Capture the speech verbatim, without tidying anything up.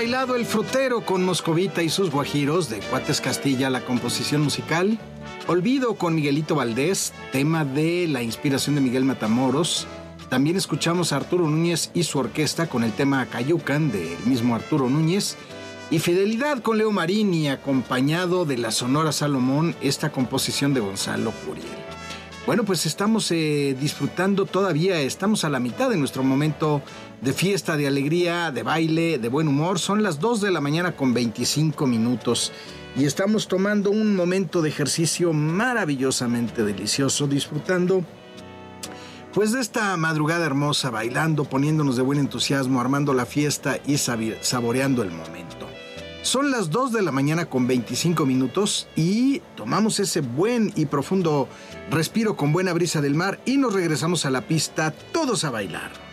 bailado El Frutero con Moscovita y sus guajiros de Cuates Castilla, la composición musical. Olvido con Miguelito Valdés, tema de la inspiración de Miguel Matamoros. También escuchamos a Arturo Núñez y su orquesta con el tema Cayucan del mismo Arturo Núñez. Y Fidelidad con Leo Marini, acompañado de la Sonora Salomón, esta composición de Gonzalo Curiel. Bueno, pues estamos eh, disfrutando todavía, estamos a la mitad de nuestro momento de fiesta, de alegría, de baile, de buen humor. Son las dos de la mañana con veinticinco minutos y estamos tomando un momento de ejercicio maravillosamente delicioso, disfrutando pues de esta madrugada hermosa, bailando, poniéndonos de buen entusiasmo, armando la fiesta y saboreando el momento. Son las dos de la mañana con veinticinco minutos y tomamos ese buen y profundo respiro con buena brisa del mar y nos regresamos a la pista, todos a bailar.